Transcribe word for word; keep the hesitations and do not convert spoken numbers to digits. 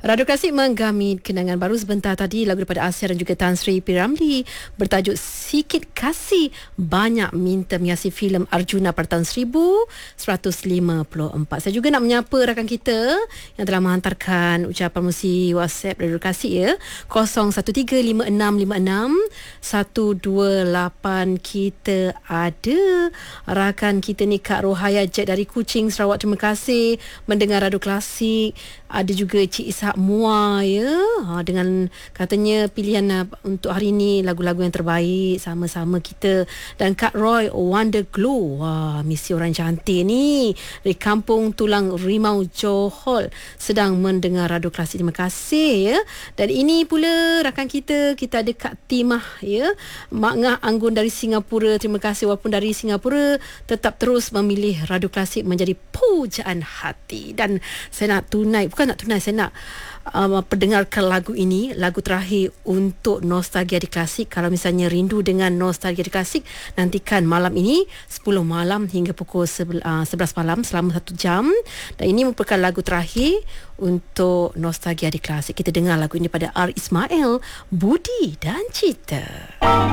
Radio Klasik menggami kenangan baru sebentar tadi, lagu daripada Asia dan juga Tan Sri P. Ramlee bertajuk Sikit Kasih Banyak Minta, menghiasi filem Arjuna pada tahun seribu sembilan ratus lima puluh empat. Saya juga nak menyapa rakan kita yang telah menghantarkan ucapan melalui WhatsApp Radio Klasik ya, kosong satu tiga lima enam lima enam satu dua lapan. Kita ada rakan kita ni Kak Rohaya Jack dari Kuching, Sarawak. Terima kasih mendengar Radio Klasik. Ada juga Cik Ishak Mua ya, ha, dengan katanya pilihan uh, untuk hari ini lagu-lagu yang terbaik sama-sama kita. Dan Kak Roy Wonder Glow, wah, misi orang cantik ni dari Kampung Tulang Rimau Johor sedang mendengar Radio Klasik. Terima kasih ya. Dan ini pula rakan kita, kita ada Kak Timah ya, Mak Ngah Anggun dari Singapura. Terima kasih walaupun dari Singapura tetap terus memilih Radio Klasik menjadi pujaan hati. Dan saya nak tunai, bukan nak tunai, saya nak uh, perdengarkan lagu ini, lagu terakhir untuk Nostalgia di Klasik. Kalau misalnya rindu dengan Nostalgia di Klasik, nantikan malam ini sepuluh malam hingga pukul sebelas malam selama satu jam. Dan ini merupakan lagu terakhir untuk Nostalgia di Klasik. Kita dengar lagu ini pada R. Ismail, Budi dan Cita.